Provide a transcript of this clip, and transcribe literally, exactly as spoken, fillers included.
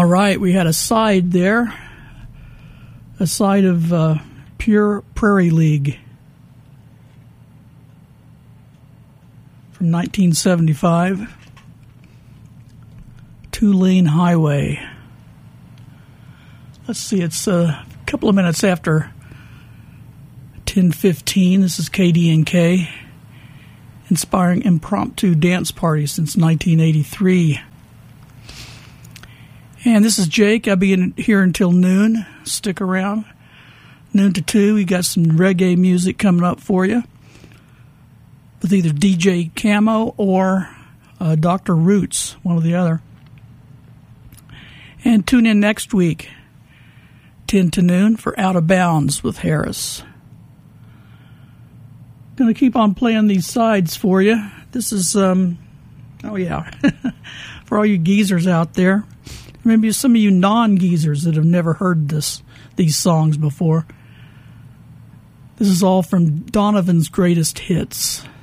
All right, we had a side there, a side of uh, Pure Prairie League from nineteen seventy-five, Two Lane Highway. Let's see, it's a couple of minutes after ten fifteen. This is K D N K, inspiring impromptu dance parties since nineteen eighty-three. And this is Jake. I'll be in here until noon. Stick around. Noon to two. We got some reggae music coming up for you with either D J Camo or uh, Doctor Roots, one or the other. And tune in next week, ten to noon, for Out of Bounds with Harris. Going to keep on playing these sides for you. This is, um, oh yeah, for all you geezers out there. Maybe some of you non-geezers that have never heard this these songs before. This is all from Donovan's Greatest Hits.